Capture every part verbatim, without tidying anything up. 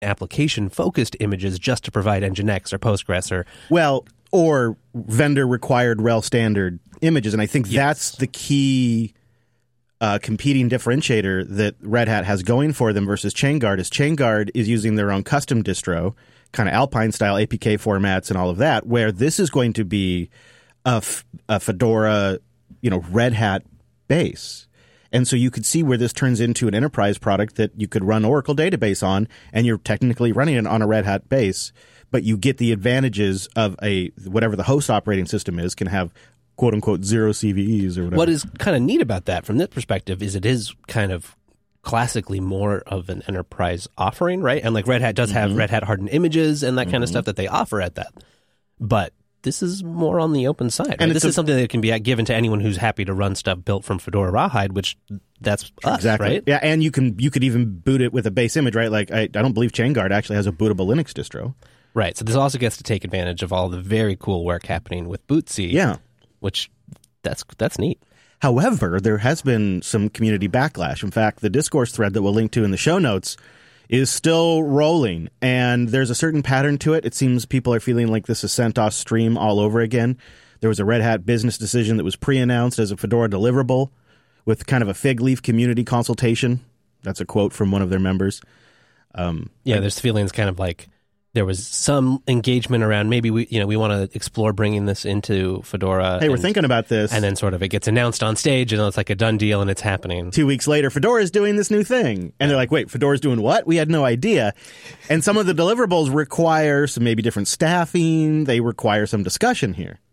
application-focused images just to provide Nginx or Postgres or... Well, or vendor-required rel standard images. And I think yes. that's the key uh, competing differentiator that Red Hat has going for them versus ChainGuard is ChainGuard is using their own custom distro, kind of Alpine-style A P K formats and all of that, where this is going to be a, F- a Fedora, you know, Red Hat base. And so you could see where this turns into an enterprise product that you could run Oracle database on, and you're technically running it on a Red Hat base, but you get the advantages of a whatever the host operating system is can have quote unquote zero C V Es or whatever. What is kind of neat about that from this perspective is it is kind of classically more of an enterprise offering, right? And like Red Hat does have mm-hmm. Red Hat hardened images and that mm-hmm. kind of stuff that they offer at that. But this is more on the open side. Right? And this a, is something that can be given to anyone who's happy to run stuff built from Fedora Rawhide, which that's us, exactly. right? Yeah, and you can you could even boot it with a base image, right? Like I, I don't believe ChainGuard actually has a bootable Linux distro. Right. So this also gets to take advantage of all the very cool work happening with Bootsy. Yeah. Which that's that's neat. However, there has been some community backlash. In fact, the discourse thread that we'll link to in the show notes is still rolling, and there's a certain pattern to it. It seems people are feeling like this is CentOS Stream all over again. There was a Red Hat business decision that was pre-announced as a Fedora deliverable with kind of a fig leaf community consultation. That's a quote from one of their members. Um, yeah, there's feelings kind of like there was some engagement around maybe we, you know, we want to explore bringing this into Fedora. Hey, and, we're thinking about this. And then sort of it gets announced on stage and it's like a done deal and it's happening. Two weeks later, Fedora's doing this new thing. And they're like, wait, Fedora's doing what? We had no idea. And some of the deliverables require some maybe different staffing. They require some discussion here.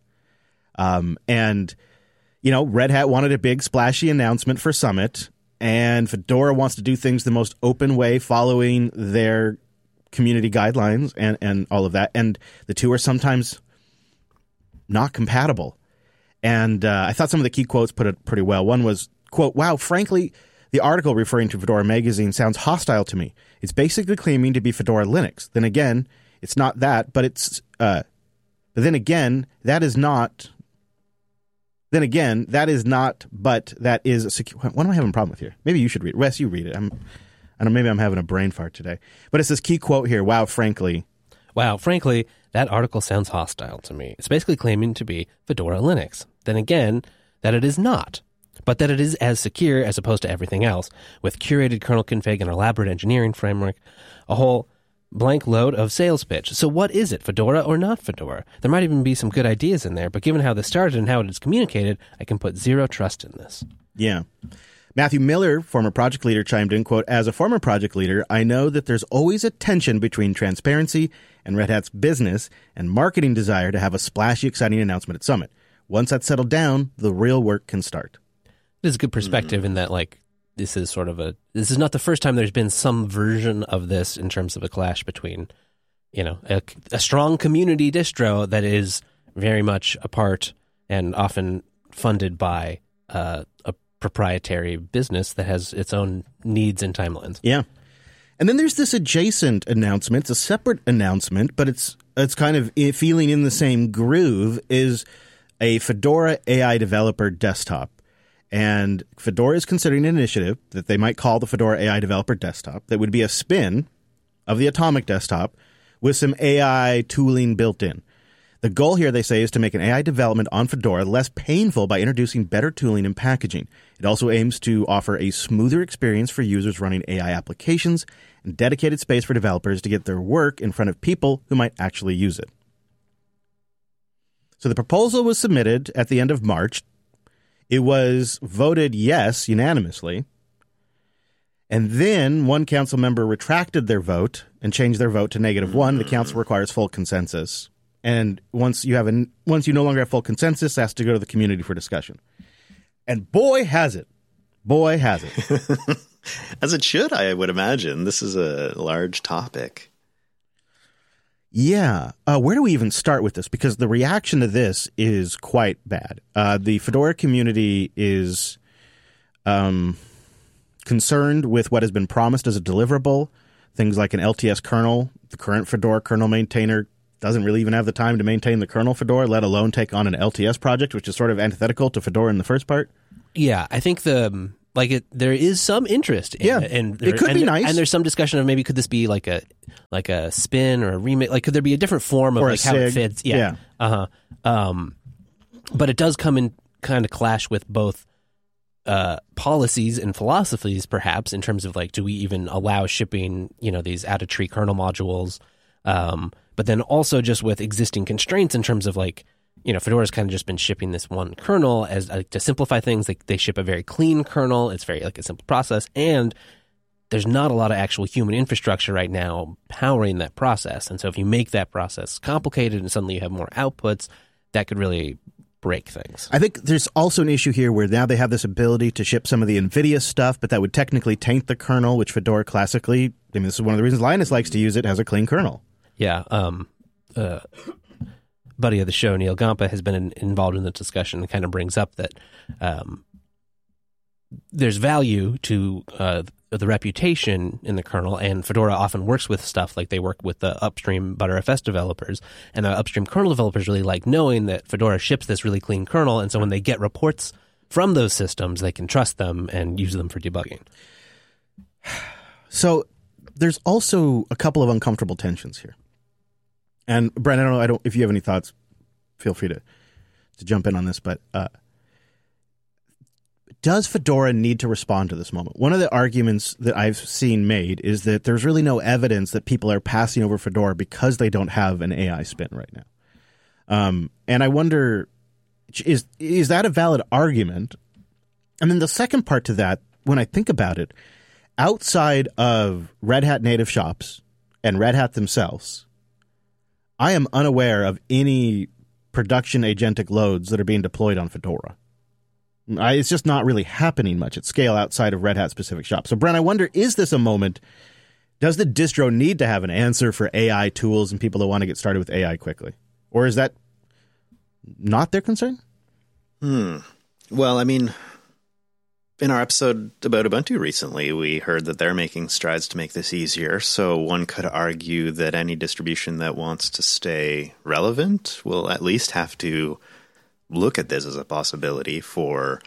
Um, and, you know, Red Hat wanted a big splashy announcement for Summit. And Fedora wants to do things the most open way, following their community guidelines and, and all of that. And the two are sometimes not compatible. And uh, I thought some of the key quotes put it pretty well. One was, quote, "Wow, frankly, the article referring to Fedora Magazine sounds hostile to me. It's basically claiming to be Fedora Linux. Then again, it's not that, but it's, uh, but then again, that is not, then again, that is not, but that is a secure." What am I having a problem with here? Maybe you should read it. Wes, you read it. I'm, I don't know, maybe I'm having a brain fart today. But it's this key quote here. Wow, frankly. Wow, frankly, that article sounds hostile to me. It's basically claiming to be Fedora Linux. Then again, that it is not, but that it is as secure as opposed to everything else, with curated kernel config and elaborate engineering framework, a whole blank load of sales pitch. So what is it, Fedora or not Fedora? There might even be some good ideas in there, but given how this started and how it is communicated, I can put zero trust in this. Yeah. Matthew Miller, former project leader, chimed in, quote, "As a former project leader, I know that there's always a tension between transparency and Red Hat's business and marketing desire to have a splashy, exciting announcement at Summit. Once that's settled down, the real work can start." This is a good perspective mm-hmm. in that, like, this is sort of a, this is not the first time there's been some version of this in terms of a clash between, you know, a, a strong community distro that is very much a part and often funded by uh, a proprietary business that has its own needs and timelines. Yeah. And then there's this adjacent announcement. It's a separate announcement, but it's it's kind of feeling in the same groove, is a Fedora A I developer desktop. And Fedora is considering an initiative that they might call the Fedora A I developer desktop that would be a spin of the Atomic desktop with some A I tooling built in. The goal here, they say, is to make an A I development on Fedora less painful by introducing better tooling and packaging. It also aims to offer a smoother experience for users running A I applications and dedicated space for developers to get their work in front of people who might actually use it. So the proposal was submitted at the end of March. It was voted yes unanimously. And then one council member retracted their vote and changed their vote to negative one. The council requires full consensus. And once you have a, once you no longer have full consensus, it has to go to the community for discussion. And boy, has it. Boy, has it. As it should, I would imagine. This is a large topic. Yeah. Uh, where do we even start with this? Because the reaction to this is quite bad. Uh, the Fedora community is um, concerned with what has been promised as a deliverable. Things like an L T S kernel. The current Fedora kernel maintainer doesn't really even have the time to maintain the kernel Fedora, let alone take on an L T S project, which is sort of antithetical to Fedora in the first part. Yeah, I think the Like it, there is some interest in Yeah, it, and it could and, be nice. And there's some discussion of maybe could this be like a like a spin or a remake? Like could there be a different form of Or a like how it sig. fits? Yeah, Yeah. uh huh. Um, but it does come in kind of clash with both uh, policies and philosophies, perhaps in terms of like, do we even allow shipping, you know, these out of tree kernel modules? Um, but then also just with existing constraints in terms of like, you know, Fedora's kind of just been shipping this one kernel as like, to simplify things. Like they ship a very clean kernel. It's very like a simple process, and there's not a lot of actual human infrastructure right now powering that process. And so if you make that process complicated and suddenly you have more outputs, that could really break things. I think there's also an issue here where now they have this ability to ship some of the NVIDIA stuff, but that would technically taint the kernel, which Fedora classically, I mean, this is one of the reasons Linus likes to use it, has a clean kernel. Yeah. Um, uh, buddy of the show, Neil Gampa, has been in, involved in the discussion and kind of brings up that um, there's value to uh, the reputation in the kernel, and Fedora often works with stuff like they work with the upstream Btrfs developers, and the upstream kernel developers really like knowing that Fedora ships this really clean kernel, and so when they get reports from those systems, they can trust them and use them for debugging. So there's also a couple of uncomfortable tensions here. And Brent, I don't know, I don't if you have any thoughts, feel free to to jump in on this, but uh, does Fedora need to respond to this moment? One of the arguments that I've seen made is that there's really no evidence that people are passing over Fedora because they don't have an A I spin right now. Um, and I wonder, is is that a valid argument? And then the second part to that, when I think about it, outside of Red Hat native shops and Red Hat themselves, I am unaware of any production agentic loads that are being deployed on Fedora. I, it's just not really happening much at scale outside of Red Hat specific shops. So, Brent, I wonder, is this a moment? Does the distro need to have an answer for A I tools and people that want to get started with A I quickly? Or is that not their concern? Hmm. Well, I mean, in our episode about Ubuntu recently, we heard that they're making strides to make this easier. So one could argue that any distribution that wants to stay relevant will at least have to look at this as a possibility for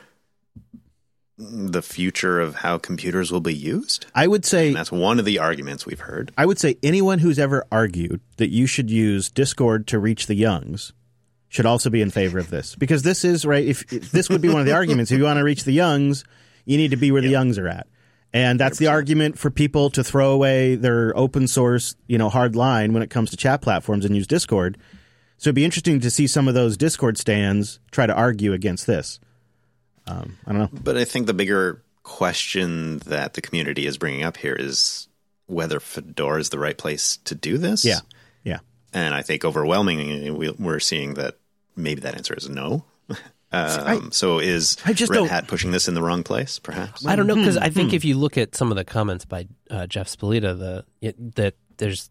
the future of how computers will be used. I would say And that's one of the arguments we've heard. I would say anyone who's ever argued that you should use Discord to reach the youngs should also be in favor of this, because this is right. If, if this would be one of the arguments, if you want to reach the youngs, you need to be where the Yep. youngs are at, and that's the one hundred percent. argument for people to throw away their open source, you know, hard line when it comes to chat platforms and use Discord. So it'd be interesting to see some of those Discord stands try to argue against this. Um, I don't know. But I think the bigger question that the community is bringing up here is whether Fedora is the right place to do this. Yeah, yeah. And I think overwhelmingly we- we're seeing that maybe that answer is no. Um, so is I just Red don't- Hat pushing this in the wrong place, perhaps? I don't know, because I Hmm. think if you look at some of the comments by uh, Jeff Spalita, the it, that there's,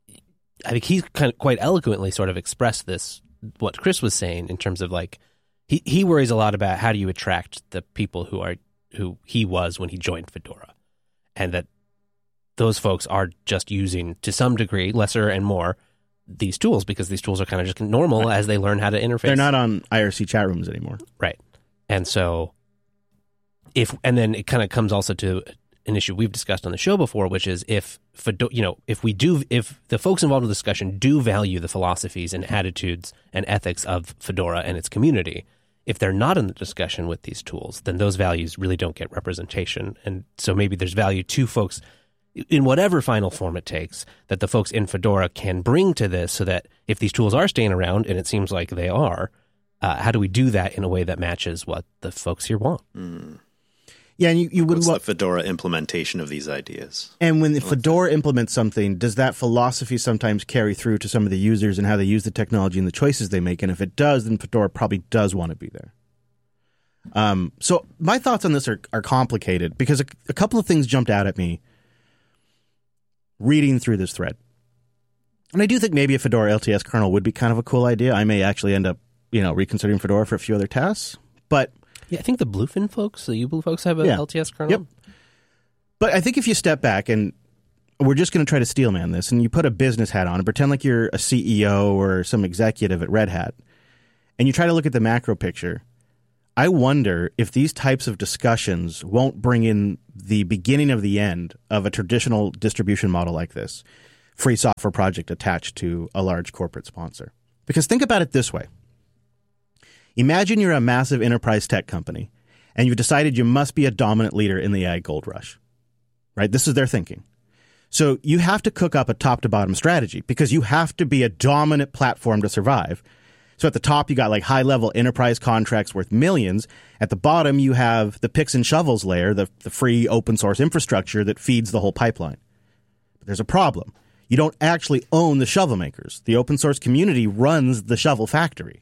I think he kind of quite eloquently sort of expressed this, what Chris was saying in terms of like, he, he worries a lot about how do you attract the people who are who he was when he joined Fedora, and that those folks are just using to some degree, lesser and more, these tools because these tools are kind of just normal as they learn how to interface. They're not on I R C chat rooms anymore. Right. And so if, and then it kind of comes also to an issue we've discussed on the show before, which is if, Fedo- you know, if we do, if the folks involved in the discussion do value the philosophies and attitudes and ethics of Fedora and its community, if they're not in the discussion with these tools, then those values really don't get representation. And so maybe there's value to folks in whatever final form it takes that the folks in Fedora can bring to this, so that if these tools are staying around, and it seems like they are, uh, how do we do that in a way that matches what the folks here want? Mm. Yeah, and you, you wouldn't. What's the Fedora implementation of these ideas? And when the Fedora implements something, does that philosophy sometimes carry through to some of the users and how they use the technology and the choices they make? And if it does, then Fedora probably does want to be there. Um, so my thoughts on this are, are complicated, because a, a couple of things jumped out at me reading through this thread. And I do think maybe a Fedora L T S kernel would be kind of a cool idea. I may actually end up, you know, reconsidering Fedora for a few other tasks. But Yeah, I think the Bluefin folks, the U-Blue folks, have a Yeah. L T S kernel. Yep. But I think if you step back, and we're just going to try to steelman this, and you put a business hat on and pretend like you're a C E O or some executive at Red Hat, and you try to look at the macro picture, I wonder if these types of discussions won't bring in the beginning of the end of a traditional distribution model like this, free software project attached to a large corporate sponsor. Because think about it this way. Imagine you're a massive enterprise tech company, and you've decided you must be a dominant leader in the A I gold rush. Right? This is their thinking. So you have to cook up a top-to-bottom strategy because you have to be a dominant platform to survive. So at the top, you got like high-level enterprise contracts worth millions. At the bottom, you have the picks and shovels layer, the, the free open-source infrastructure that feeds the whole pipeline. But there's a problem. You don't actually own the shovel makers. The open-source community runs the shovel factory.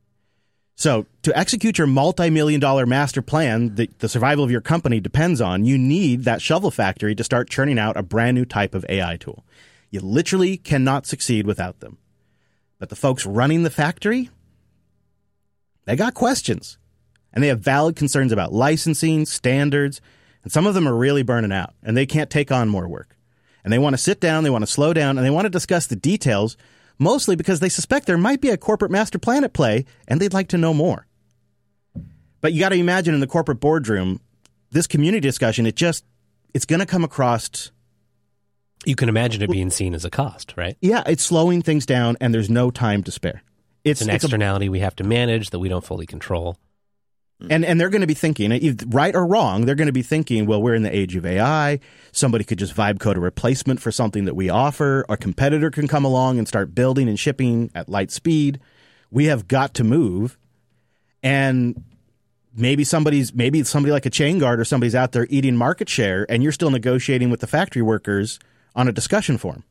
So to execute your multi-million dollar master plan that the survival of your company depends on, you need that shovel factory to start churning out a brand new type of A I tool. You literally cannot succeed without them. But the folks running the factory, they got questions. And they have valid concerns about licensing, standards, and some of them are really burning out, and they can't take on more work. And they want to sit down, they want to slow down, and they want to discuss the details, mostly because they suspect there might be a corporate master plan at play, and they'd like to know more. But you got to imagine in the corporate boardroom, this community discussion, it just, it's going to come across... You can imagine it being seen as a cost, right? Yeah, it's slowing things down, and there's no time to spare. It's, It's, an it's a- externality we have to manage that we don't fully control. And and they're going to be thinking, either right or wrong, they're going to be thinking, well, we're in the age of A I. Somebody could just vibe code a replacement for something that we offer. Our competitor can come along and start building and shipping at light speed. We have got to move. And maybe somebody's maybe somebody like a Chain Guard or somebody's out there eating market share, and you're still negotiating with the factory workers on a discussion forum.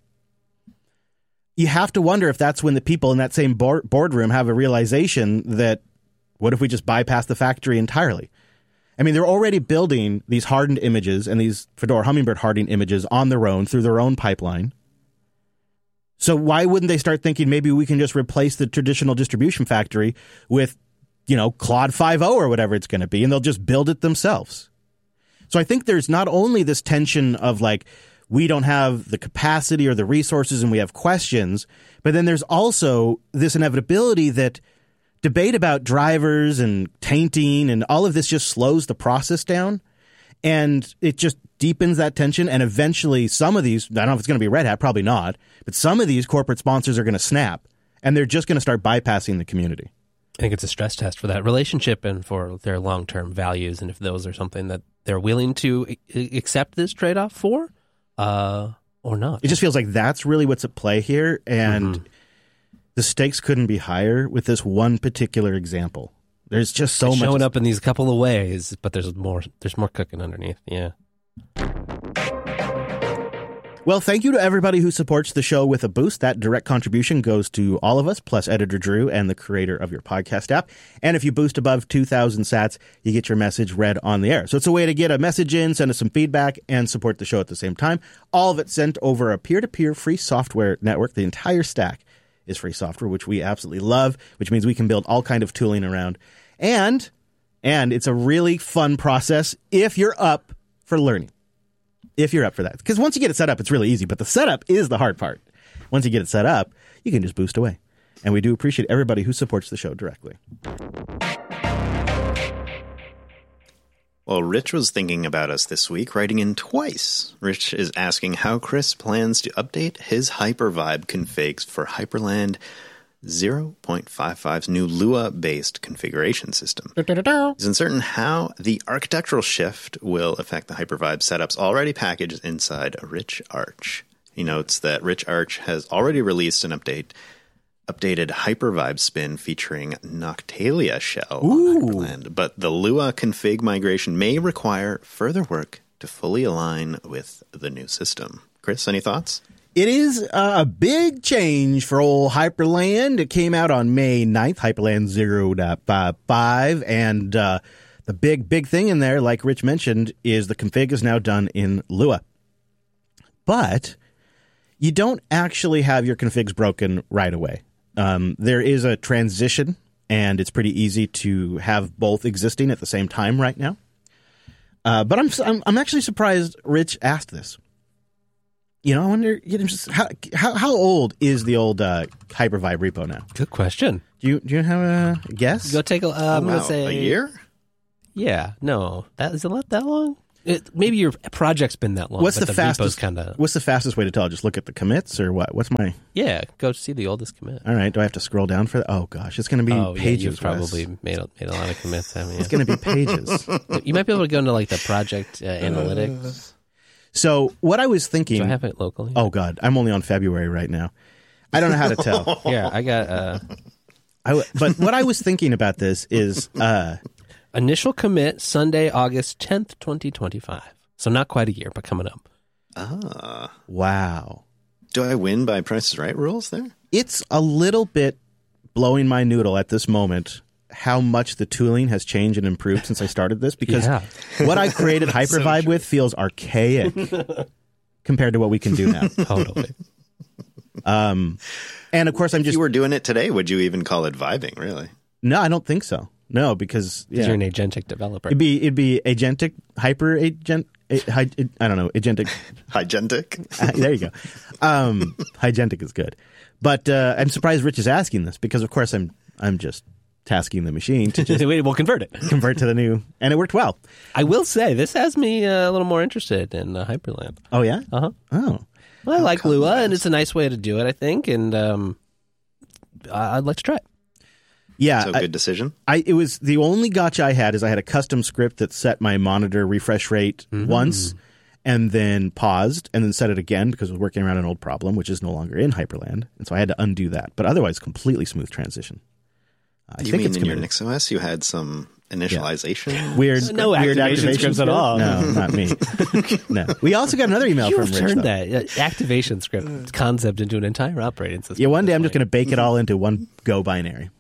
You have to wonder if that's when the people in that same board, boardroom have a realization that, what if we just bypass the factory entirely? I mean, they're already building these hardened images and these Fedora Hummingbird hardening images on their own through their own pipeline. So why wouldn't they start thinking maybe we can just replace the traditional distribution factory with, you know, Claude five point oh or whatever it's going to be, and they'll just build it themselves? So I think there's not only this tension of like, we don't have the capacity or the resources and we have questions, but then there's also this inevitability that debate about drivers and tainting and all of this just slows the process down, and it just deepens that tension. And eventually some of these, I don't know if it's going to be Red Hat, probably not, but some of these corporate sponsors are going to snap, and they're just going to start bypassing the community. I think it's a stress test for that relationship and for their long-term values, and if those are something that they're willing to I- accept this trade-off for, uh, or not. It just feels like that's really what's at play here, and Mm-hmm. the stakes couldn't be higher with this one particular example. There's just so It's much showing up in these couple of ways, but there's more. There's more cooking underneath. Yeah. Well, thank you to everybody who supports the show with a boost. That direct contribution goes to all of us, plus Editor Drew and the creator of your podcast app. And if you boost above two thousand sats, you get your message read on the air. So it's a way to get a message in, send us some feedback, and support the show at the same time. All of it sent over a peer-to-peer free software network. The entire stack is free software, which we absolutely love, which means we can build all kind of tooling around. And, and it's a really fun process if you're up for learning. If you're up for that. Because once you get it set up, it's really easy. But the setup is the hard part. Once you get it set up, you can just boost away. And we do appreciate everybody who supports the show directly. Well, Rich was thinking about us this week, writing in twice. Rich is asking how Chris plans to update his Hypervibe configs for Hyperland zero point five five's new Lua-based configuration system. He's uncertain how the architectural shift will affect the Hypervibe setups already packaged inside a Rich Arch. He notes that Rich Arch has already released an update, updated Hypervibe spin featuring Noctalia shell on Hyperland, but the Lua config migration may require further work to fully align with the new system. Chris, any thoughts? It is a big change for old Hyperland. It came out on May ninth, Hyperland zero point five five, and uh, the big, big thing in there, like Rich mentioned, is the config is now done in Lua. But you don't actually have your configs broken right away. Um, there is a transition, and it's pretty easy to have both existing at the same time right now. Uh, but I'm, I'm I'm actually surprised Rich asked this. You know, I wonder, you know, just how, how how old is the old uh, Hypervibe repo now? Good question. Do you do you have a guess? Go take a. Uh, I'm wow, gonna say a year. Yeah, no, that is it that long. It, maybe your project's been that long. What's but the, the fastest? Kind of What's the fastest way to tell? Just look at the commits, or what? What's my? Yeah, go see the oldest commit. All right. Do I have to scroll down for that? Oh gosh, it's going to be oh, pages. Yeah, you've probably Wes. made a, made a lot of commits, haven't you? It's going to be pages. You might be able to go into like the project uh, analytics. So what I was thinking. Do I have it locally? Oh God, I'm only on February right now. I don't know how to tell. Yeah, I got. Uh, I w- but what I was thinking about this is uh, initial commit Sunday, August tenth, twenty twenty-five. So not quite a year, but coming up. Ah. Wow. Do I win by Price is Right rules there? It's a little bit blowing my noodle at this moment how much the tooling has changed and improved since I started this, because Yeah. what I created Hypervibe so with feels archaic compared to what we can do now. Totally. Um, and of course, I'm If just you were doing it today, would you even call it vibing, really? no, I don't think so. No, because yeah. You're an agentic developer. it'd be it'd be agentic, hyper agent. I don't know, agentic. Hygentic? Uh, there you go. Um, hygentic is good, but uh, I'm surprised Rich is asking this because, of course, I'm I'm just tasking the machine to just Wait, we'll convert it. convert to the new, and it worked well. I will say this has me uh, a little more interested in uh, Hyperland. Oh yeah. Uh huh. Oh. Well, I like Lua, and it's a nice way to do it, I think, and um, I- I'd like to try it. Yeah, So I, good decision. I it was the only gotcha I had is I had a custom script that set my monitor refresh rate Mm-hmm. once and then paused and then set it again because I was working around an old problem, which is no longer in Hyperland, and so I had to undo that. But otherwise, completely smooth transition. I you think mean it's in your committed. NixOS you had some initialization? Weird, No weird activation activation scripts at all. No, not me. No, we also got another email You've from Rich. turned though. that uh, activation script concept into an entire operating system. Yeah, one day I'm just going to bake it all into one Go binary.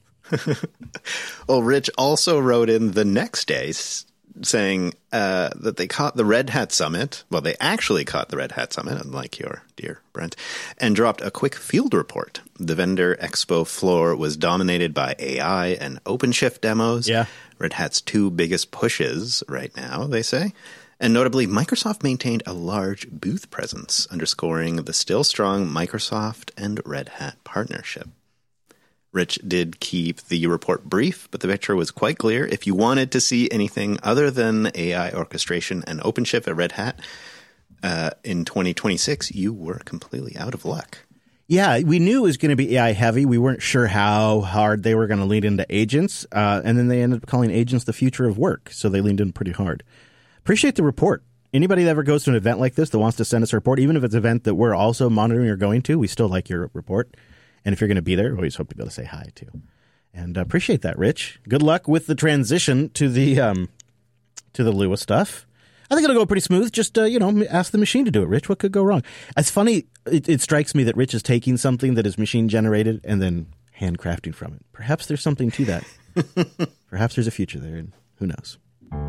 Well, Rich also wrote in the next day s- saying uh, that they caught the Red Hat Summit. Well, they actually caught the Red Hat Summit, unlike your dear Brent, and dropped a quick field report. The vendor expo floor was dominated by A I and OpenShift demos. Yeah. Red Hat's two biggest pushes right now, they say. And notably, Microsoft maintained a large booth presence, underscoring the still strong Microsoft and Red Hat partnership. Rich did keep the report brief, but the picture was quite clear. If you wanted to see anything other than A I orchestration and OpenShift at Red Hat uh, in twenty twenty-six, you were completely out of luck. Yeah, we knew it was going to be A I heavy. We weren't sure how hard they were going to lean into agents, uh, and then they ended up calling agents the future of work, so they leaned in pretty hard. Appreciate the report. Anybody that ever goes to an event like this that wants to send us a report, even if it's an event that we're also monitoring or going to, we still like your report. And if you're going to be there, we always hope to be able to say hi too. And uh, appreciate that, Rich. Good luck with the transition to the um, to the Lua stuff. I think it'll go pretty smooth. Just uh, you know, ask the machine to do it, Rich. What could go wrong? It's funny. It, it strikes me that Rich is taking something that is machine generated and then handcrafting from it. Perhaps there's something to that. Perhaps there's a future there, and who knows?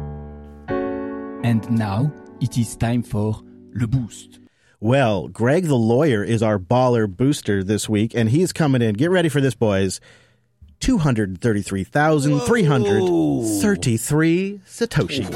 And now it is time for Le Boost. Well, Greg the lawyer is our baller booster this week, and he's coming in. Get ready for this, boys. two hundred thirty-three thousand three hundred thirty-three Satoshi.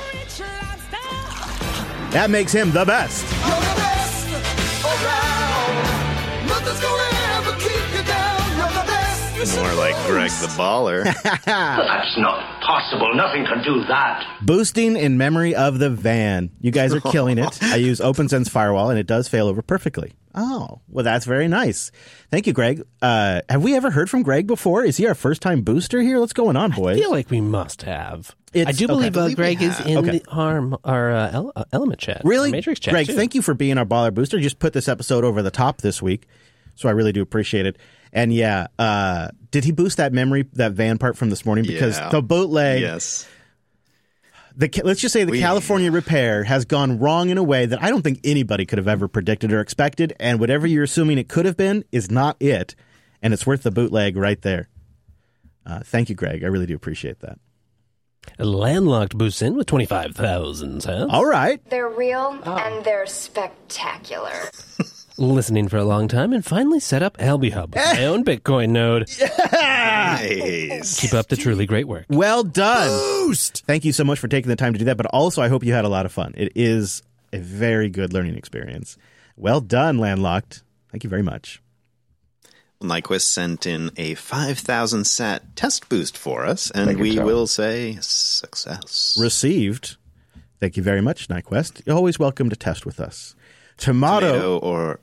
That makes him the best. You're the best around. Nothing's gonna ever keep you down. You're the best. You're so More like Greg the Baller. That's not possible. Nothing can do that. Boosting in memory of the van. You guys are killing it. I use OpenSense Firewall, and it does fail over perfectly. Oh, well, that's very nice. Thank you, Greg. Uh, have we ever heard from Greg before? Is he our first-time booster here? What's going on, boys? I feel like we must have. It's- I do okay. believe, uh, I believe we Greg is have. in Okay. the, our, our uh, ele- uh, Element chat. Really? Our Matrix chat, Greg, too. thank you for being our baller booster. You just put this episode over the top this week, so I really do appreciate it. And yeah, uh, did he boost that memory, that van part from this morning? Because Yeah. the bootleg, Yes. the let's just say the We- California repair has gone wrong in a way that I don't think anybody could have ever predicted or expected. And whatever you're assuming it could have been is not it, and it's worth the bootleg right there. Uh, thank you, Greg. I really do appreciate that. Landlocked boosts in with twenty-five thousand sounds. All right. They're real and they're spectacular. Listening for a long time and finally set up Alby Hub with my own Bitcoin node. Nice. Keep up the truly great work. Well done. Boost. Thank you so much for taking the time to do that. But also, I hope you had a lot of fun. It is a very good learning experience. Well done, Landlocked. Thank you very much. Nyquist sent in a five thousand sat test boost for us, and Thank you, we Joe. will say success. Received. Thank you very much, Nyquist. You're always welcome to test with us. Tomato. Tomato or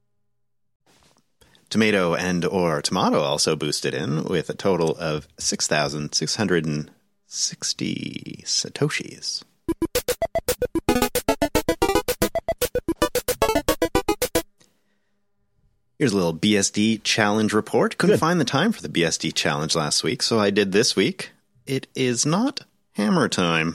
tomato and or tomato also boosted in with a total of six thousand six hundred sixty satoshis. Here's a little B S D challenge report. Couldn't Good. find the time for the B S D challenge last week, so I did this week. It is not hammer time.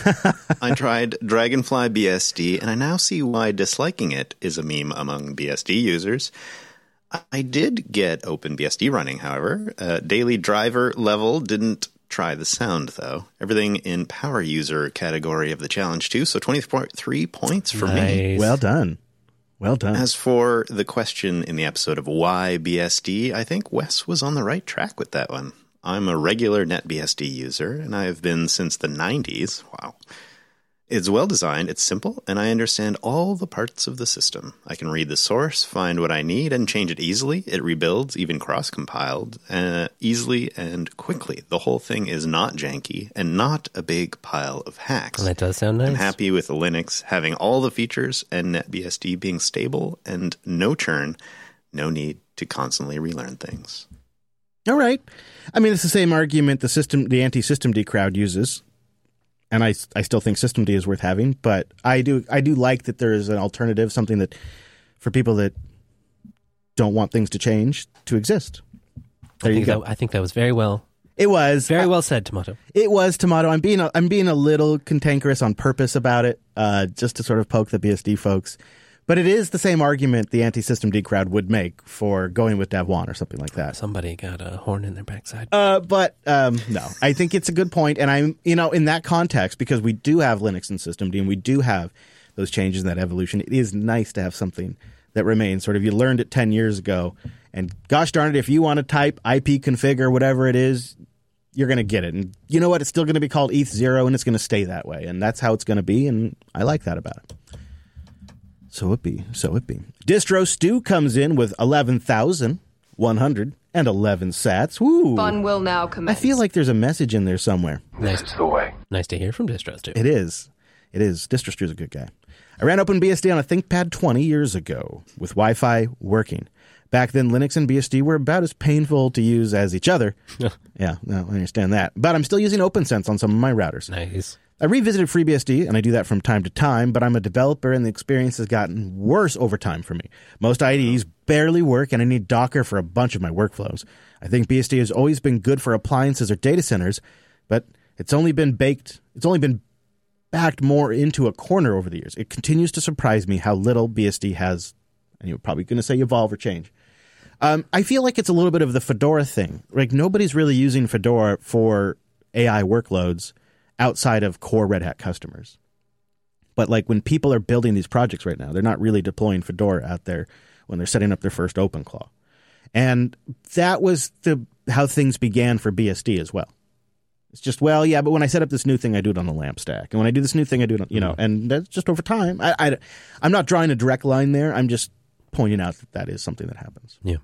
I tried Dragonfly B S D, and I now see why disliking it is a meme among B S D users. I- I did get OpenBSD running, however. Uh, daily driver level didn't try the sound, though. Everything in power user category of the challenge, too, so twenty-three points for me. Nice. Well done. Well done. As for the question in the episode of why B S D, I think Wes was on the right track with that one. I'm a regular NetBSD user, and I have been since the nineties. Wow. It's well designed, it's simple, and I understand all the parts of the system. I can read the source, find what I need, and change it easily. It rebuilds, even cross-compiled, uh, easily and quickly. The whole thing is not janky and not a big pile of hacks. That does sound nice. I'm happy with Linux having all the features and NetBSD being stable and no churn, no need to constantly relearn things. All right. I mean, it's the same argument the system, the anti-systemd crowd uses, and I, I still think systemd is worth having. But I do I do like that there is an alternative, something that for people that don't want things to change to exist. There I you think go. That, I think that was very well, It was very uh, well said, Tomato. It was Tomato. I'm being a, I'm being a little cantankerous on purpose about it, uh, just to sort of poke the B S D folks. But it is the same argument the anti-systemd crowd would make for going with Dev one or something like that. Somebody got a horn in their backside. Uh, but um, no, I think it's a good point, and I'm you know in that context, because we do have Linux and systemd and we do have those changes in that evolution. It is nice to have something that remains. Sort of, you learned it ten years ago, and gosh darn it, if you want to type ipconfig or whatever it is, you're going to get it. And you know what? It's still going to be called E T H zero, and it's going to stay that way, and that's how it's going to be. And I like that about it. So it be, so it be. Distro Stew comes in with eleven thousand one hundred eleven sats. Woo! Fun will now I commence. feel like there's a message in there somewhere. Nice, It's the way. nice to hear from Distros too. It is. It is. Distro Stew's a good guy. I ran OpenBSD on a ThinkPad twenty years ago with Wi-Fi working. Back then, Linux and B S D were about as painful to use as each other. Yeah, no, I understand that. But I'm still using OpenSense on some of my routers. Nice. I revisited FreeBSD, and I do that from time to time, but I'm a developer, and the experience has gotten worse over time for me. Most I D Es barely work, and I need Docker for a bunch of my workflows. I think B S D has always been good for appliances or data centers, but it's only been baked, it's only been backed more into a corner over the years. It continues to surprise me how little B S D has, and you're probably going to say evolve or change. Um, I feel like it's a little bit of the Fedora thing. Like, nobody's really using Fedora for A I workloads outside of core Red Hat customers. But like when people are building these projects right now, they're not really deploying Fedora out there when they're setting up their first OpenClaw. And that was the how things began for B S D as well. It's just, well, yeah, but when I set up this new thing, I do it on the LAMP stack. And when I do this new thing, I do it on, you know, and that's just over time. I, I, I'm not drawing a direct line there. I'm just pointing out that that is something that happens. Yeah.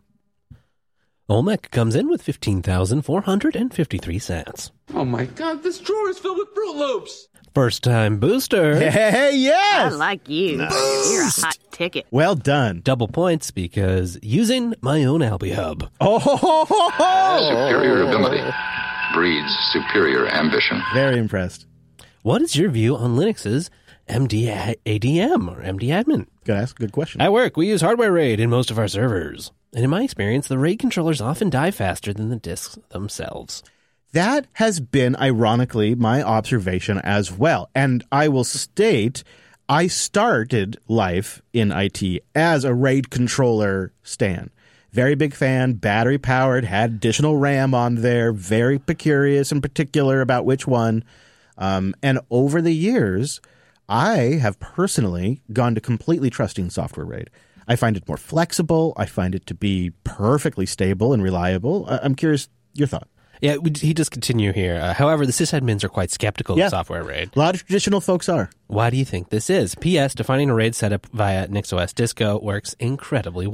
Olmec comes in with fifteen thousand four hundred fifty-three sats. Oh my god, this drawer is filled with Fruit Loops! First time booster. Hey, yes! I like you. Nice. You're a hot ticket. Well done. Double points because using my own Albi Hub. Oh, ho, ho, ho, ho! Superior ability breeds superior ambition. Very impressed. What is your view on Linux's M D A D M or M D admin? Good ask. Good question. At work, we use hardware RAID in most of our servers. And in my experience, the RAID controllers often die faster than the disks themselves. That has been, ironically, my observation as well. And I will state, I started life in I T as a RAID controller stan. Very big fan, battery powered, had additional RAM on there, very curious and particular about which one. Um, and over the years, I have personally gone to completely trusting software RAID. I find it more flexible. I find it to be perfectly stable and reliable. I- I'm curious your thought. Yeah, we- he does continue here. Uh, however, the sysadmins are quite skeptical Yeah. of software RAID. A lot of traditional folks are. Why do you think this is? P S. Defining a RAID setup via NixOS Disco works incredibly well.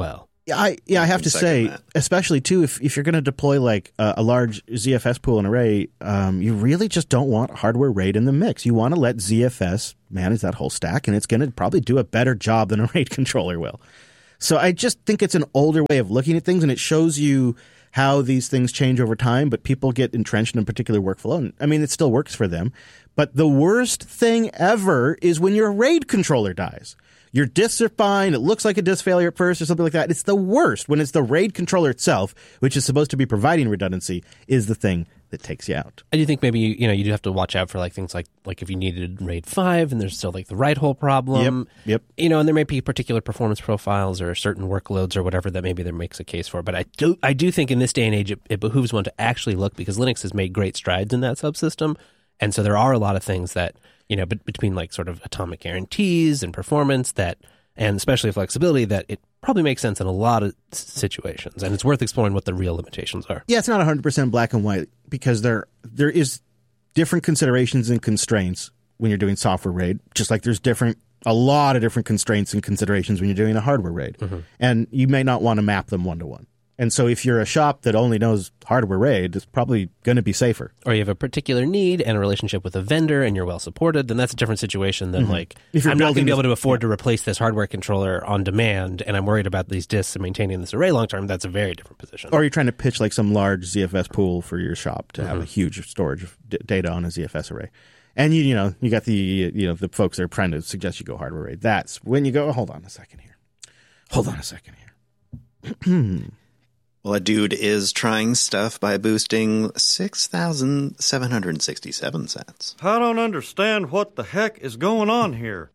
Yeah, I yeah, I have to say, that. especially too, if, if you're going to deploy like a, a large Z F S pool and array, um, you really just don't want hardware RAID in the mix. You want to let Z F S manage that whole stack, and it's going to probably do a better job than a RAID controller will. So I just think it's an older way of looking at things, and it shows you how these things change over time, but people get entrenched in a particular workflow. And I mean, it still works for them. But the worst thing ever is when your RAID controller dies. Your disks are fine. It looks like a disk failure at first or something like that. It's the worst when it's the RAID controller itself, which is supposed to be providing redundancy, is the thing that takes you out. I do think maybe, you know, you do have to watch out for like things like, like if you needed RAID five and there's still like the write hole problem. Yep, yep. You know, and there may be particular performance profiles or certain workloads or whatever that maybe there makes a case for. But I do, I do think in this day and age, it, it behooves one to actually look, because Linux has made great strides in that subsystem. And so there are a lot of things that, you know, but between like sort of atomic guarantees and performance that, and especially flexibility, that it probably makes sense in a lot of situations. And it's worth exploring what the real limitations are. Yeah, it's not one hundred percent black and white, because there there is different considerations and constraints when you're doing software RAID, just like there's different a lot of different constraints and considerations when you're doing a hardware RAID. Mm-hmm. And you may not want to map them one-to-one. And so if you're a shop that only knows hardware RAID, it's probably going to be safer. Or you have a particular need and a relationship with a vendor and you're well supported, then that's a different situation than mm-hmm. like, I'm not going to be able to afford yeah. to replace this hardware controller on demand and I'm worried about these disks and maintaining this array long term. That's a very different position. Or you're trying to pitch like some large Z F S pool for your shop to mm-hmm. have a huge storage of d- data on a Z F S array. And you you know, you got the you know the folks that are trying to suggest you go hardware RAID. That's when you go, hold on a second here. Hold on a second here. Well, a dude is trying stuff by boosting six thousand seven hundred sixty-seven sats. I don't understand what the heck is going on here.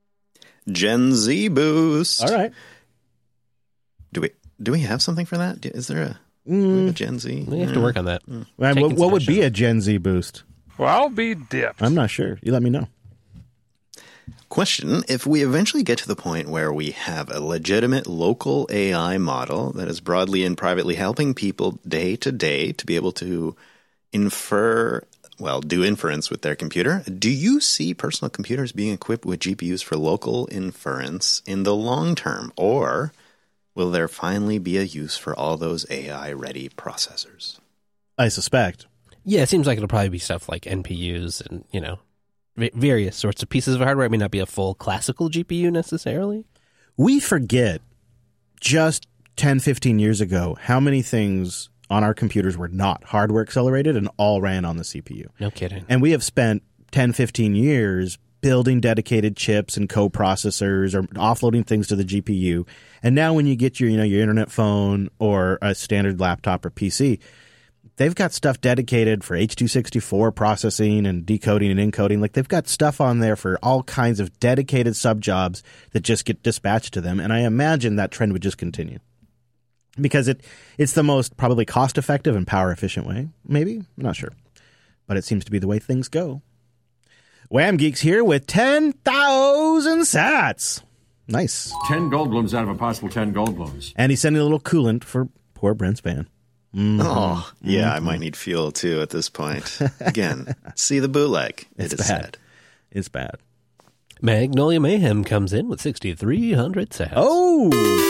Gen Z boost. All right. Do we do we have something for that? Is there a, mm. a Gen Z? We have mm. to work on that. Mm. Well, what, what would be a Gen Z boost? Well, I'll be dipped. I'm not sure. You let me know. Question, if we eventually get to the point where we have a legitimate local A I model that is broadly and privately helping people day to day to be able to infer, well, do inference with their computer, do you see personal computers being equipped with G P Us for local inference in the long term? Or will there finally be a use for all those A I-ready processors? I suspect. Yeah, it seems like it'll probably be stuff like N P Us and, you know, various sorts of pieces of hardware. It may not be a full classical G P U necessarily. We forget just ten, fifteen years ago how many things on our computers were not hardware accelerated and all ran on the C P U. No kidding. And we have spent ten, fifteen years building dedicated chips and co-processors or offloading things to the G P U. And now when you get your, you know, your internet phone or a standard laptop or P C, they've got stuff dedicated for H two sixty-four processing and decoding and encoding. Like they've got stuff on there for all kinds of dedicated subjobs that just get dispatched to them. And I imagine that trend would just continue because it it's the most probably cost effective and power efficient way. Maybe, I'm not sure, but it seems to be the way things go. Wham Geeks here with ten thousand sats. Nice. ten Goldblums out of a possible ten Goldblums. And he's sending a little coolant for poor Brent Spann. Mm-hmm. Oh, yeah, mm-hmm. I might need fuel, too, at this point. Again, see the bootleg. It's it is bad. Sad. It's bad. Magnolia Mayhem comes in with sixty-three hundred sats. Oh!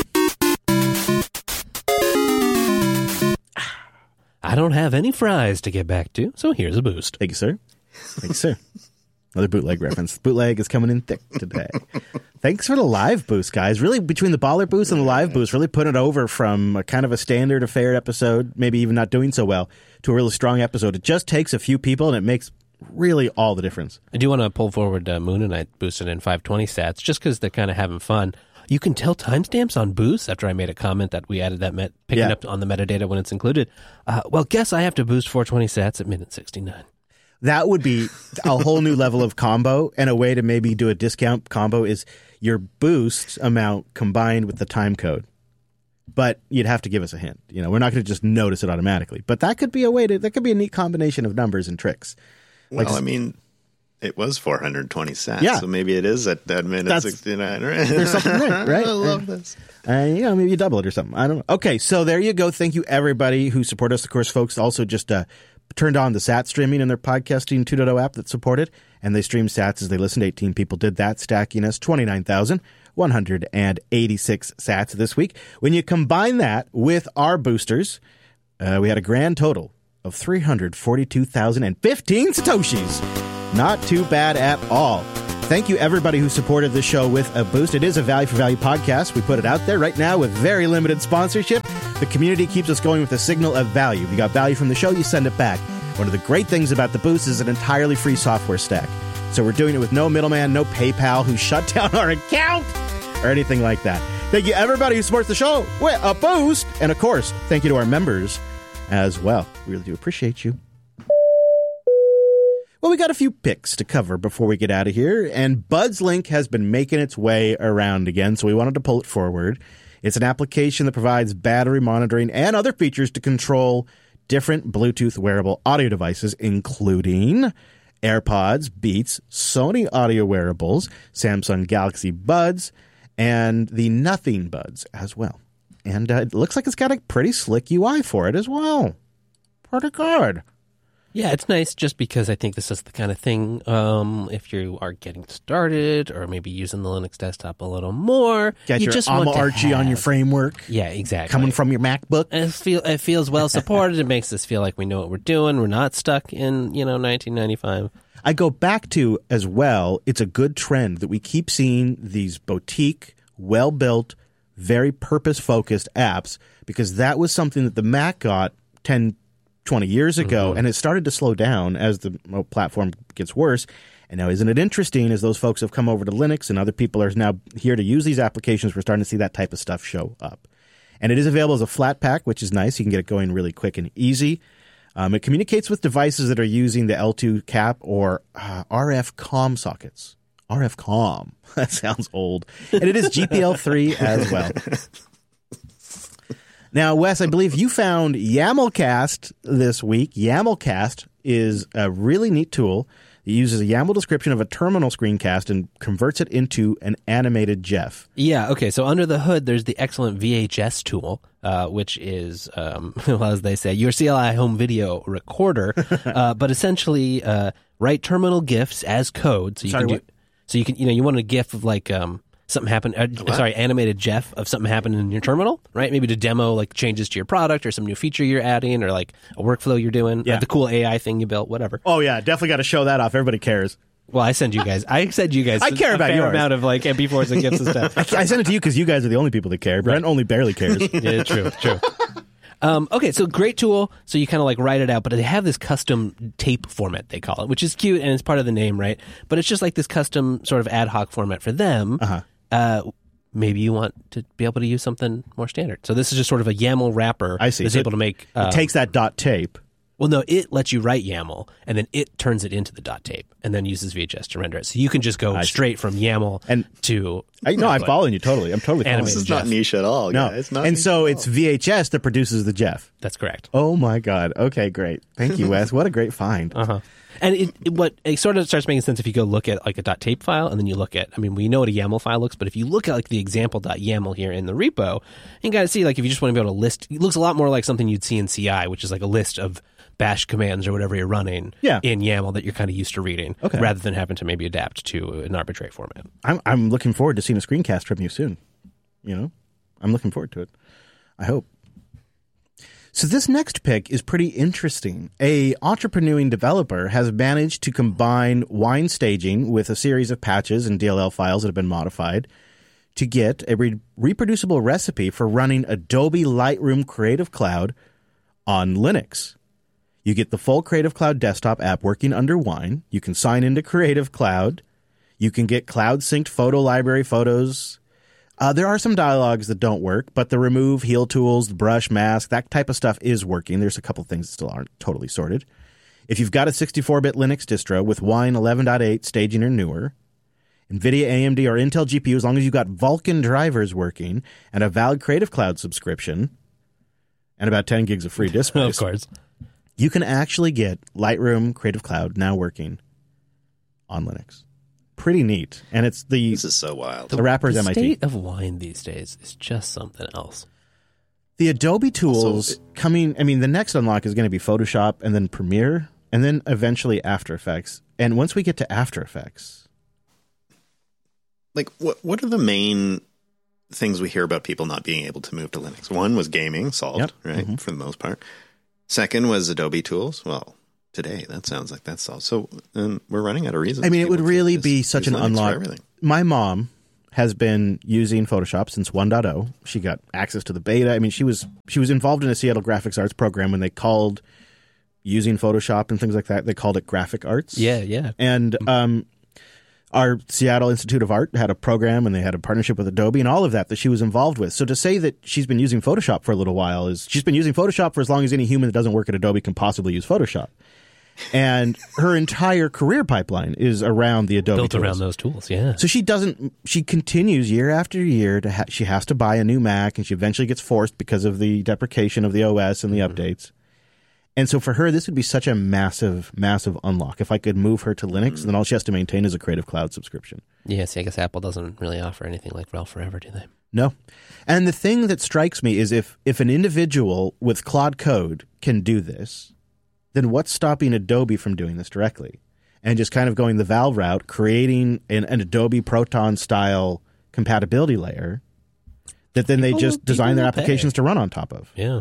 I don't have any fries to get back to, so here's a boost. Thank you, sir. Thank you, sir. Another bootleg reference. Bootleg is coming in thick today. Thanks for the live boost, guys. Really, between the baller boost and the live boost, really putting it over from a kind of a standard affair episode, maybe even not doing so well, to a really strong episode. It just takes a few people, and it makes really all the difference. I do want to pull forward uh, Moon and I boosted in five twenty sats, just because they're kind of having fun. You can tell timestamps on boosts after I made a comment that we added that, met, picking yeah. up on the metadata when it's included. Uh, well, guess I have to boost four twenty sats at minute sixty-nine. That would be a whole new level of combo, and a way to maybe do a discount combo is your boost amount combined with the time code. But you'd have to give us a hint. You know, we're not going to just notice it automatically. But that could be a way to, that could be a neat combination of numbers and tricks. Like, well, I mean, it was four hundred twenty sats, yeah. so maybe it is at that minute That's, sixty-nine, right? There's something right, right? I love this. Uh, you know, maybe you double it or something. I don't know. Okay, so there you go. Thank you, everybody who support us. Of course, folks also just uh, turned on the sat streaming in their podcasting two point oh app that supported, and they stream sats as they listen. eighteen people did that, stacking us twenty-nine thousand one hundred eighty-six sats this week. When you combine that with our boosters, uh, we had a grand total of three hundred forty-two thousand fifteen Satoshis. Not too bad at all. Thank you, everybody who supported this show with a boost. It is a value for value podcast. We put it out there right now with very limited sponsorship. The community keeps us going with a signal of value. If you got value from the show, you send it back. One of the great things about the boost is an entirely free software stack. So we're doing it with no middleman, no PayPal who shut down our account or anything like that. Thank you, everybody who supports the show with a boost. And, of course, thank you to our members as well. We really do appreciate you. Well, we got a few picks to cover before we get out of here, and BudsLink has been making its way around again, so we wanted to pull it forward. It's an application that provides battery monitoring and other features to control different Bluetooth wearable audio devices, including AirPods, Beats, Sony audio wearables, Samsung Galaxy Buds, and the Nothing Buds as well. And uh, it looks like it's got a pretty slick U I for it as well. Pretty good. Yeah, it's nice just because I think this is the kind of thing, um, if you are getting started or maybe using the Linux desktop a little more, Get you your just want to Archie have, on your framework. Yeah, exactly. Coming from your MacBook. And it, feel, it feels well supported. It makes us feel like we know what we're doing. We're not stuck in, you know, nineteen ninety-five. I go back to, as well, it's a good trend that we keep seeing these boutique, well-built, very purpose-focused apps, because that was something that the Mac got ten, twenty years ago, mm-hmm. and it started to slow down as the well, platform gets worse. And now, isn't it interesting, as those folks have come over to Linux and other people are now here to use these applications, we're starting to see that type of stuff show up. And it is available as a flat pack, which is nice. You can get it going really quick and easy. Um, it communicates with devices that are using the L two cap or uh, R F COM sockets. R F COM. That sounds old. And it is G P L three as well. Now, Wes, I believe you found YAMLcast this week. YAMLcast is a really neat tool that uses a YAML description of a terminal screencast and converts it into an animated GIF. Yeah, okay. So under the hood, there's the excellent V H S tool, uh, which is, um, well, as they say, your C L I home video recorder, uh, but essentially uh, write terminal GIFs as code. So you Sorry, can do, what? so you can, you know, you want a GIF of like um, something happened. Uh, sorry, animated GIF of something happened in your terminal, right? Maybe to demo like changes to your product or some new feature you're adding or like a workflow you're doing, Yeah. or the cool A I thing you built, whatever. Oh, yeah, definitely got to show that off. Everybody cares. Well, I send you guys. I send you guys. I care a about fair yours. amount of like M P fours and GIFs and stuff. I, I sent it to you because you guys are the only people that care. Brent only barely cares. Yeah, true, true. Um, okay, so great tool. So you kind of like write it out, but they have this custom tape format, they call it, which is cute and it's part of the name, right? But it's just like this custom sort of ad hoc format for them. Uh-huh. Uh, maybe you want to be able to use something more standard. So this is just sort of a YAML wrapper. I see. That's So able to make. Um, it takes that dot tape. Well, no, it lets you write YAML, and then it turns it into the dot tape, and then uses V H S to render it. So you can just go I straight from YAML and to. I, no, I'm following you totally. I'm totally following This you. is not niche at all, No, guys. Not and niche so at it's all. V H S that produces the GIF. That's correct. Oh my God. Okay, great. Thank you, Wes. What a great find. Uh huh. And it, it, what it sort of starts making sense if you go look at like a .tape file, and then you look at, I mean, we know what a YAML file looks, but if you look at like the example.yaml here in the repo, you got to see like if you just want to be able to list, it looks a lot more like something you'd see in C I, which is like a list of bash commands or whatever you're running Yeah. in YAML that you're kind of used to reading, Okay. rather than having to maybe adapt to an arbitrary format. I'm I'm looking forward to seeing a screencast from you soon. You know, I'm looking forward to it. I hope. So this next pick is pretty interesting. A entrepreneuring developer has managed to combine wine staging with a series of patches and D L L files that have been modified to get a re- reproducible recipe for running Adobe Lightroom Creative Cloud on Linux. You get the full Creative Cloud desktop app working under Wine. You can sign into Creative Cloud. You can get cloud-synced photo library photos. Uh, there are some dialogues that don't work, but the remove, heal tools, the brush, mask, that type of stuff is working. There's a couple things that still aren't totally sorted. If you've got a sixty-four bit Linux distro with Wine eleven point eight staging or newer, NVIDIA, A M D, or Intel G P U, as long as you've got Vulkan drivers working and a valid Creative Cloud subscription and about ten gigs of free disk space, Of course. you can actually get Lightroom Creative Cloud now working on Linux. Pretty neat. And it's the This is so wild. the wrapper's the M I T. state of wine these days is just something else. The Adobe tools Also, coming, I mean, the next unlock is going to be Photoshop and then Premiere and then eventually After Effects. And once we get to After Effects, like, what what are the main things we hear about people not being able to move to Linux? One was gaming, solved, Yep. right, Mhm. for the most part. Second was Adobe tools. Well, today, that sounds like that's solved. So um, we're running out of reasons. I mean, it would people to really just be use such an Linux for unlock. everything. My mom has been using Photoshop since one point oh. She got access to the beta. I mean, she was she was involved in a Seattle Graphics Arts program when they called using Photoshop and things like that. They called it graphic arts. Yeah, yeah. And um, our Seattle Institute of Art had a program, and they had a partnership with Adobe and all of that that she was involved with. So to say that she's been using Photoshop for a little while is she's been using Photoshop for as long as any human that doesn't work at Adobe can possibly use Photoshop. And her entire career pipeline is around the Adobe Built tools. around those tools, yeah. So she doesn't, she continues year after year to, ha- she has to buy a new Mac, and she eventually gets forced because of the deprecation of the O S and the Mm-hmm. updates. And so for her, this would be such a massive, massive unlock. If I could move her to Linux, Mm-hmm. then all she has to maintain is a Creative Cloud subscription. Yeah, see, I guess Apple doesn't really offer anything like RHEL Forever, do they? No. And the thing that strikes me is if, if an individual with Claude Code can do this, then what's stopping Adobe from doing this directly? And just kind of going the Valve route, creating an, an Adobe Proton-style compatibility layer that then People they just will- design their people will applications pay. to run on top of. Yeah.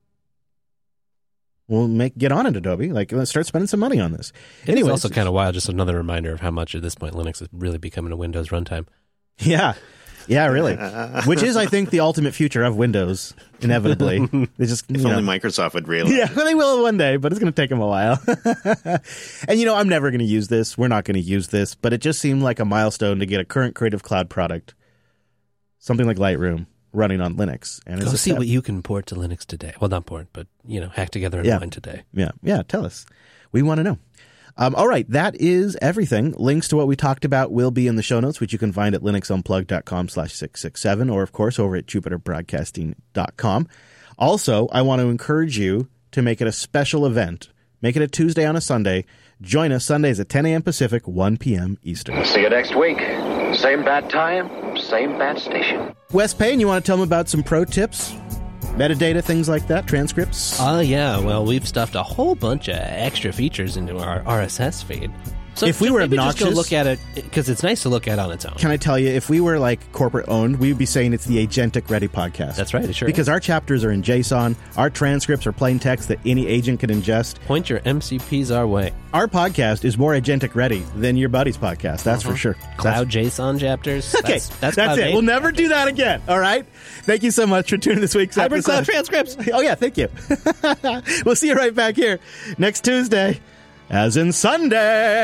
We'll make get on it, Adobe. Like, let's start spending some money on this. It's Anyway, also kind of wild, just another reminder of how much at this point Linux is really becoming a Windows runtime. Yeah. Yeah, really. Which is, I think, the ultimate future of Windows, inevitably. They just, If you know. only Microsoft would realize. Yeah, well, they will one day, but it's going to take them a while. And, you know, I'm never going to use this. We're not going to use this. But it just seemed like a milestone to get a current Creative Cloud product, something like Lightroom, running on Linux. And Go it's a see step. what you can port to Linux today. Well, not port, but, you know, hack together and Yeah. mine today. Yeah, yeah, tell us. We want to know. Um, all right, that is everything. Links to what we talked about will be in the show notes, which you can find at linuxunplugged.com slash 667, or, of course, over at jupiter broadcasting dot com. Also, I want to encourage you to make it a special event. Make it a Tuesday on a Sunday. Join us Sundays at ten a.m. Pacific, one p.m. Eastern. See you next week. Same bad time, same bad station. Wes Payne, you want to tell them about some pro tips? Metadata, things like that, transcripts? Oh, uh, yeah. Well, we've stuffed a whole bunch of extra features into our R S S feed. So If we were maybe just go obnoxious- look at it, because it's nice to look at on its own. Can I tell you, if we were like corporate owned, we would be saying it's the Agentic Ready podcast. That's right, it sure Because is. our chapters are in JSON, our transcripts are plain text that any agent can ingest. Point your M C Ps our way. Our podcast is more Agentic Ready than your buddy's podcast, that's for sure. Cloud JSON chapters. Okay, That's, that's, that's, Cloud it. eight. We'll never do that again, all right? Thank you so much for tuning this week's Hybrid episode. Cloud transcripts. Oh, yeah, thank you. We'll see you right back here next Tuesday, as in Sunday.